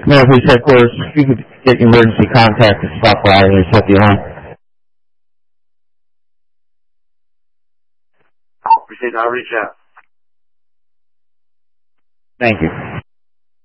Police Headquarters, if you could get your emergency contact to stop by and set the alarm. Appreciate it. I'll reach out. Thank you.